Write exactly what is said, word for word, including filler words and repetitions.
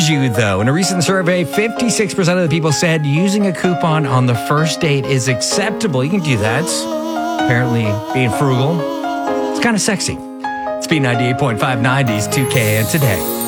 you, though. In a recent survey, fifty-six percent of the people said using a coupon on the first date is acceptable. You can do that. Apparently, being frugal, it's kind of sexy. It's B ninety-eight point five nineties two K N today.